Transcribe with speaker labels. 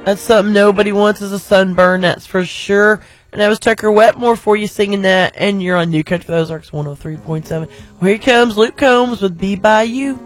Speaker 1: That's something nobody wants is a sunburn, that's for sure. And that was Tucker Wetmore for you singing that. And you're on New Country for the Ozarks 103.7. Well, here comes Luke Combs with Be By You.